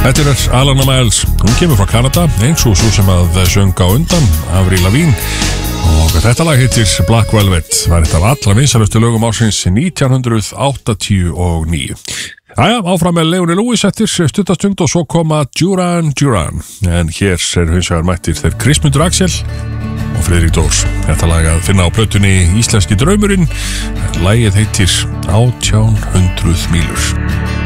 Þetta Alana Miles, hún kemur frá Kanada eins og svo sem að söng á undan Avril Lavigne og þetta lag heitir Black Velvet, var eitt af allra vinsælustu lögum ársins 1989. Jæja, áfram með Leonie Lewis eftir stuttastund og svo koma Duran Duran, en hér hins vegar mættir þeir Kristmundur Axel og Friðrik Dórs. Þetta lag að finna á plötunni Íslenski draumurinn, lagið heitir 1800 mílur.